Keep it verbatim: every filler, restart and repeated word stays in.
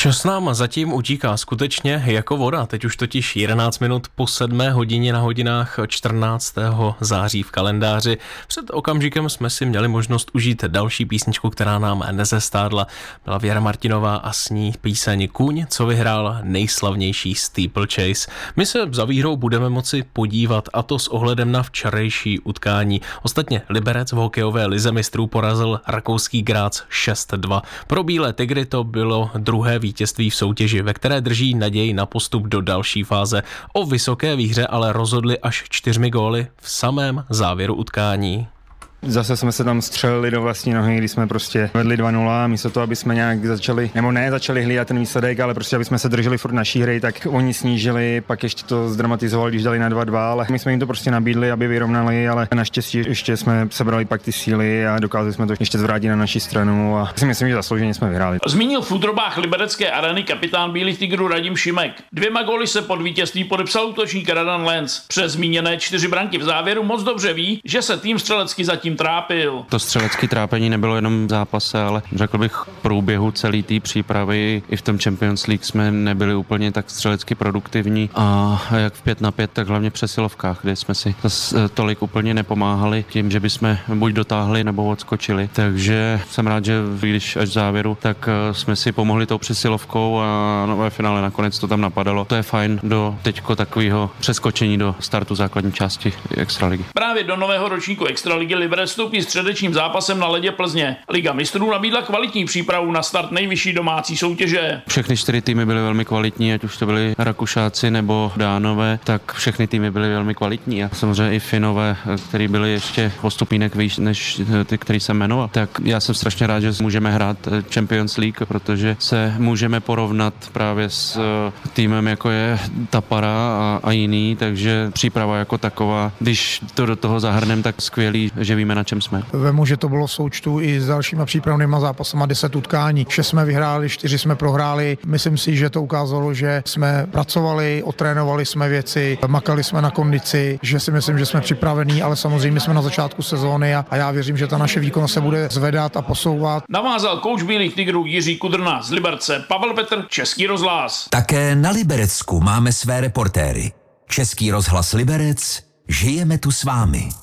Čas nám zatím utíká skutečně jako voda. Teď už totiž jedenáct minut po sedmé hodině na hodinách čtrnáctého září v kalendáři. Před okamžikem jsme si měli možnost užít další písničku, která nám nezestádla. Byla Věra Martinová a s ní píseň Kůň, co vyhrál nejslavnější Steeplechase. My se za výhrou budeme moci podívat, a to s ohledem na včerejší utkání. Ostatně Liberec v hokejové lize mistrů porazil rakouský Grác šest dva. Pro Bílé tygry to bylo druhé vítězství v soutěži, ve které drží naději na postup do další fáze. O vysoké výhře ale rozhodli až čtyřmi góly v samém závěru utkání. Zase jsme se tam střelili do vlastní nohy, když jsme prostě vedli dva nula, místo toho, aby jsme nějak začali, nebo ne začali hlídat ten výsledek, ale prostě aby jsme se drželi furt naší hry, tak oni snížili, pak ještě to zdramatizovali, když dali na dva dva, ale my jsme jim to prostě nabídli, aby vyrovnali, ale naštěstí ještě jsme sebrali pak ty síly a dokázali jsme to ještě zvrátit na naši stranu a si myslím, že zaslouženě jsme vyhráli. Zmínil v útrobách liberecké areny kapitán Bílých tygrů Radim Šimek. Dvěma góly se pod vítězství podepsal útočník Radan Lenz. Přes zmíněné čtyři branky v závěru moc dobře ví, že se tým střelecky zatím trápil. To střelecké trápení nebylo jenom v zápase, ale řekl bych v průběhu celé té přípravy i v tom Champions League jsme nebyli úplně tak střelecky produktivní a jak v pět na pět, tak hlavně v přesilovkách, kde jsme si tolik úplně nepomáhali tím, že bychom buď dotáhli nebo odskočili. Takže jsem rád, že když až v závěru, tak jsme si pomohli tou přesilovkou a no, ve finále nakonec to tam napadalo. To je fajn do teďko takového přeskočení do startu základní části extraligy. Právě do nového ročníku extraligy Liberec vstoupí středečním zápasem na ledě Plzně. Liga mistrů nabídla kvalitní přípravu na start nejvyšší domácí soutěže. Všechny čtyři týmy byly velmi kvalitní, ať už to byli Rakušáci nebo Dánové, tak všechny týmy byly velmi kvalitní a samozřejmě i Finové, kteří byli ještě o stupínek výš než ty, který jsem jmenoval. Tak já jsem strašně rád, že můžeme hrát Champions League, protože se můžeme porovnat právě s týmem, jako je Tapara a, a jiný, takže příprava jako taková, když to do toho zahrnem, tak skvělý, že víme, na čem jsme. Vemu, že to bylo v součtu i s dalšíma přípravnýma zápasama deset utkání. Šest jsme vyhráli, čtyři jsme prohráli. Myslím si, že to ukázalo, že jsme pracovali, otrénovali jsme věci, makali jsme na kondici, že si myslím, že jsme připravení, ale samozřejmě jsme na začátku sezóny a, a já věřím, že ta naše výkonnost se bude zvedat a posouvat. Navázal kouč Bílých tygrů Jiří Kudrna z Liberce, Pavel Petr, Český rozhlas. Také na Liberecku máme své reportéry. Český rozhlas Liberec, žijeme tu s vámi.